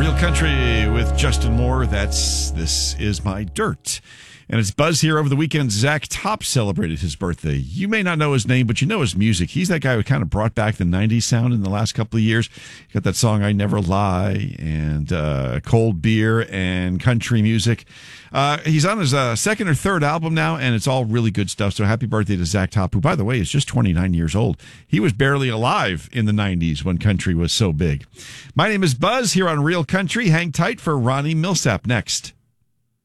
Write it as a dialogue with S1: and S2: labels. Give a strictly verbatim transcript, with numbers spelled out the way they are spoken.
S1: Real Country with Justin Moore. That's This Is My Dirt. And it's Buzz here. Over the weekend, Zach Top celebrated his birthday. You may not know his name, but you know his music. He's that guy who kind of brought back the nineties sound in the last couple of years. Got that song, I Never Lie, and uh, Cold Beer, and country music. Uh, he's on his uh, second or third album now, and it's all really good stuff. So happy birthday to Zach Top, who, by the way, is just twenty-nine years old. He was barely alive in the nineties when country was so big. My name is Buzz here on Real Country. Hang tight for Ronnie Millsap next.